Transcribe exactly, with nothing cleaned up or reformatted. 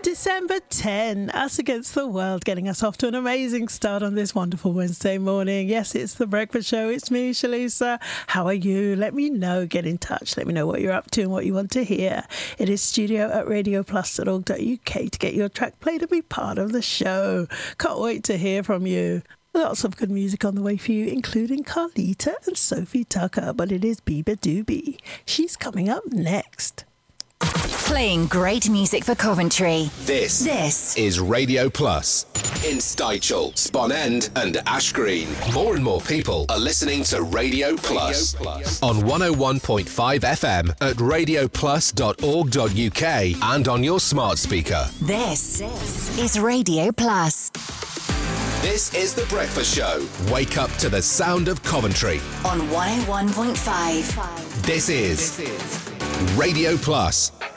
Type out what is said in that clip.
December tenth, Us Against the World, getting us off to an amazing start on this wonderful Wednesday morning. Yes, it's The Breakfast Show. It's me, Shalisa. How are you? Let me know. Get in touch. Let me know what you're up to and what you want to hear. It is studio at radio plus dot org dot U K to get your track played and be part of the show. Can't wait to hear from you. Lots of good music on the way for you, including Carlita and Sophie Tucker, but it is Biba Doobie. She's coming up next. Playing great music for Coventry. This, this is Radio Plus. In Stychel, Spon End and Ash Green. More and more people are listening to Radio Plus. Radio Plus. On one oh one point five F M at radio plus dot org dot U K and on your smart speaker. This, this is Radio Plus. This is The Breakfast Show. Wake up to the sound of Coventry. On one oh one point five. This is, this is Radio Plus.